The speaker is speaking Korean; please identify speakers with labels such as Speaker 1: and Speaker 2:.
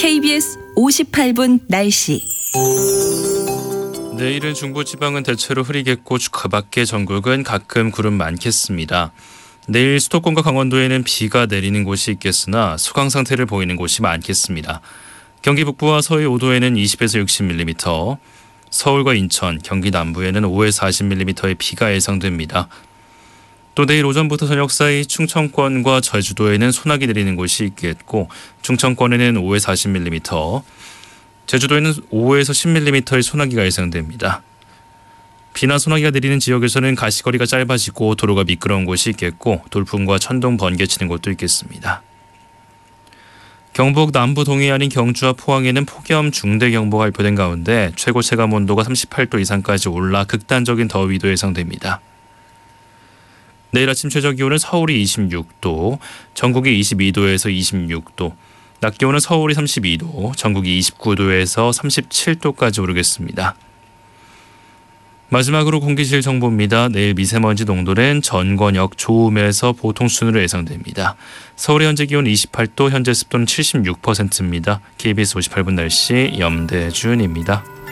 Speaker 1: KBS 58분 날씨.
Speaker 2: 내일은 중부지방은 대체로 흐리겠고 그 밖의 전국은 가끔 구름 많겠습니다. 내일 수도권과 강원도에는 비가 내리는 곳이 있겠으나 수강 상태를 보이는 곳이 많겠습니다. 경기 북부와 서해 5도에는 20에서 60mm, 서울과 인천, 경기 남부에는 5에서 40mm의 비가 예상됩니다. 또 내일 오전부터 저녁 사이 충청권과 제주도에는 소나기 내리는 곳이 있겠고 충청권에는 5에서 40mm, 제주도에는 5에서 10mm의 소나기가 예상됩니다. 비나 소나기가 내리는 지역에서는 가시거리가 짧아지고 도로가 미끄러운 곳이 있겠고 돌풍과 천둥, 번개 치는 곳도 있겠습니다. 경북 남부 동해안인 경주와 포항에는 폭염 중대경보가 발표된 가운데 최고 체감 온도가 38도 이상까지 올라 극단적인 더위도 예상됩니다. 내일 아침 최저기온은 서울이 26도, 전국이 22도에서 26도, 낮 기온은 서울이 32도, 전국이 29도에서 37도까지 오르겠습니다. 마지막으로 공기질 정보입니다. 내일 미세먼지 농도는 전권역 좋음에서 보통 수준으로 예상됩니다. 서울의 현재 기온 28도, 현재 습도는 76%입니다. KBS 58분 날씨 염대준입니다.